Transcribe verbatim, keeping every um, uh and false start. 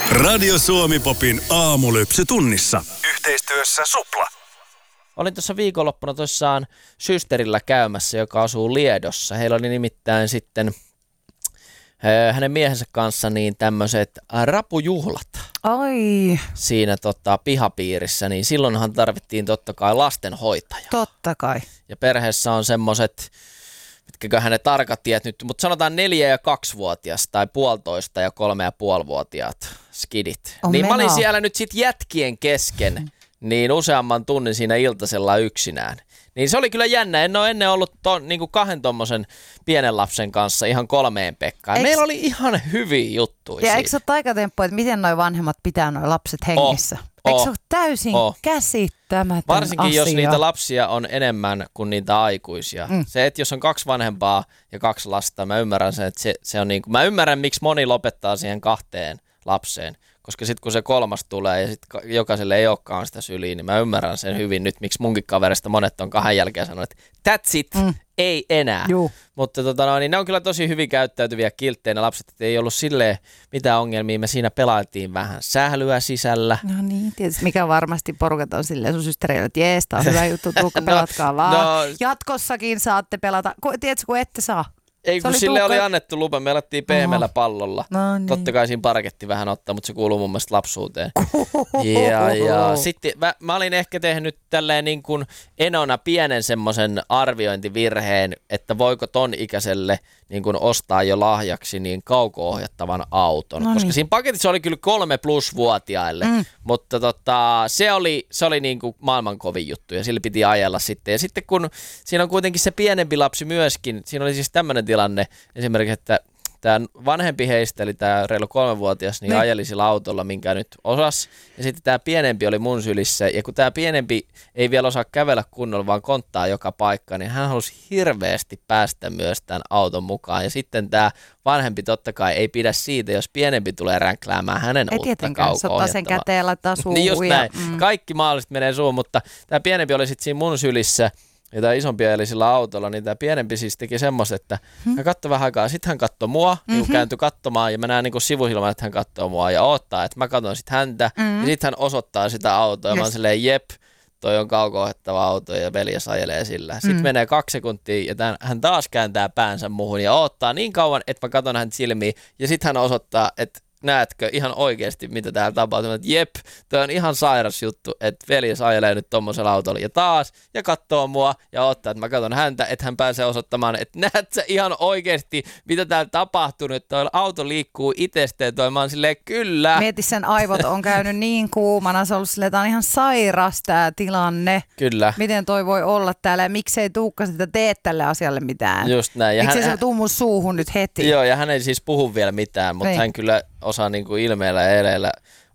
Radio Suomi-popin aamulypsy tunnissa. Yhteistyössä Supla. Olin tuossa viikonloppuna tuossaan systerillä käymässä, joka asuu Liedossa. Heillä oli nimittäin sitten hänen miehensä kanssa niin tämmöiset rapujuhlat. Ai. Siinä tota, pihapiirissä, niin silloinhan tarvittiin totta kai lastenhoitaja. Totta kai. Ja perheessä on semmoiset, mitkäköhän ne tarkat tiet nyt, mutta sanotaan neljä- ja kaksivuotias tai puolitoista ja kolme- ja puolivuotiaat skidit. On niin meno. mä olin siellä nyt sit jätkien kesken, niin useamman tunnin siinä iltasella yksinään. Niin se oli kyllä jännä. En ole ennen ollut to, niin kuin kahden tommosen pienen lapsen kanssa ihan kolmeen Pekkaan. Eiks... Meillä oli ihan hyviä juttuja. Ja siinä. eikö se ole taikatemppu, että miten noi vanhemmat pitää noi lapset hengissä? Oh, eikö oh, se ole täysin oh. käsittämätön Varsinkin asia? jos niitä lapsia on enemmän kuin niitä aikuisia. Mm. Se, että jos on kaksi vanhempaa ja kaksi lasta, mä ymmärrän sen, että se, se on niin kuin, mä ymmärrän, miksi moni lopettaa siihen kahteen lapseen. Koska sitten kun se kolmas tulee ja sitten jokaiselle ei olekaan sitä syliä, niin mä ymmärrän sen hyvin nyt, miksi munkin kaverista monet on kahden jälkeen sanonut, että that's it, mm. ei enää. Juu. Mutta tota, no, niin ne on kyllä tosi hyvin käyttäytyviä kilttejä ne lapset, että ei ollut silleen mitään ongelmia. Me siinä pelailtiin vähän sählyä sisällä. No niin, tietysti mikä varmasti porukat on silleen sun systereille, että jees, tää on hyvä juttu, tulkaa pelatkaa no, vaan. no, Jatkossakin saatte pelata, tiedätkö kun ette saa. Ei, kun oli sille Tuukka... oli annettu lupa. Me alettiin pehmeällä pallolla. No niin. Totta kai siinä parketti vähän ottaa, mutta se kuuluu mun mielestä lapsuuteen. ja, ja sitten mä, mä olin ehkä tehnyt tälleen niin kuin enona pienen semmoisen arviointivirheen, että voiko ton ikäiselle niin kuin ostaa jo lahjaksi niin kauko-ohjattavan auton. No Koska niin. siinä paketissa oli kyllä kolme plus-vuotiaille, mm. mutta tota, se oli, se oli niin kuin maailman kovin juttu ja sillä piti ajella sitten. Ja sitten kun siinä on kuitenkin se pienempi lapsi myöskin, siinä oli siis tämmöinen tilanne esimerkiksi, että tämä vanhempi heistä, eli tämä reilu kolmevuotias, niin ne. ajeli sillä autolla, minkä nyt osasi. Ja sitten tämä pienempi oli mun sylissä. Ja kun tämä pienempi ei vielä osaa kävellä kunnolla, vaan konttaa joka paikka, niin hän halusi hirveästi päästä myös tämän auton mukaan. Ja sitten tämä vanhempi totta kai ei pidä siitä, jos pienempi tulee ränkläämään hänen ei uutta kauko-ohjattavaa. ottaa sen käteen, laittaa suuhun. Niin just näin. Ja, mm. Kaikki mahdolliset menee suuhun, mutta tämä pienempi oli sitten siinä mun sylissä. Ja tämä isompi eli sillä autolla, niin tämä pienempi siis teki semmoista, että hmm. hän katsoi vähän aikaa, sitten hän katsoi mua, mm-hmm. niin kääntyi katsomaan ja mä näen niin sivusilman, että hän katsoo mua ja odottaa, että mä katson sitten häntä mm-hmm. ja sitten hän osoittaa sitä autoa ja yes. mä oon silleen, jep, toi on kauko-ohjattava auto ja veljes ajelee sillä. Sitten mm-hmm. menee kaksi sekuntia ja tämän, hän taas kääntää päänsä muuhun ja odottaa niin kauan, että mä katson häntä silmiin ja sitten hän osoittaa, että näetkö ihan oikeasti, mitä täällä tapahtuu? Että jep, toi on ihan sairas juttu, että veljes ajelee nyt tommosella autolla. Ja taas, ja katsoo mua ja ottaa, että mä katson häntä, että hän pääsee osoittamaan, että näet sä ihan oikeasti, mitä täällä tapahtuu nyt. Toi auto liikkuu itsestään, toi mä oon silleen, kyllä. Mieti, sen aivot on käynyt niin kuumana, se on ollut silleen, että on ihan sairas tää tilanne. Kyllä. Miten toi voi olla täällä ja miksei Tuukka sitä tee tälle asialle mitään? Just näin. Ja miksei hän, se tuu mun suuhun nyt heti? Joo, ja hän ei siis puhu vielä mitään, mutta ei. hän kyllä osaa niin kuin ilmeellä ja eleillä